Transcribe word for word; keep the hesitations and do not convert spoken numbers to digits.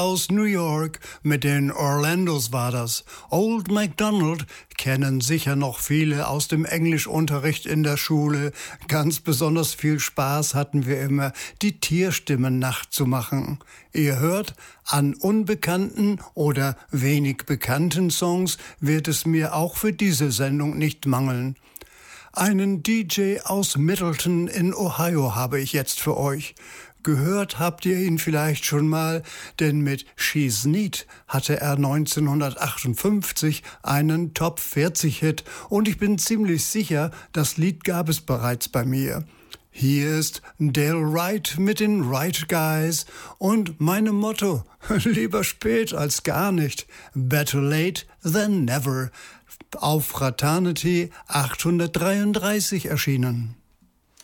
Aus New York, mit den Orlandos war das. Old MacDonald kennen sicher noch viele aus dem Englischunterricht in der Schule. Ganz besonders viel Spaß hatten wir immer, die Tierstimmen nachzumachen. Ihr hört, an unbekannten oder wenig bekannten Songs wird es mir auch für diese Sendung nicht mangeln. Einen D J aus Middleton in Ohio habe ich jetzt für euch. Gehört habt ihr ihn vielleicht schon mal, denn mit She's Neat hatte er neunzehnhundertachtundfünfzig einen Top vierzig Hit und ich bin ziemlich sicher, das Lied gab es bereits bei mir. Hier ist Dale Wright mit den Wright Guys und meinem Motto, lieber spät als gar nicht, better late than never, auf Fraternity achthundertdreiunddreißig erschienen.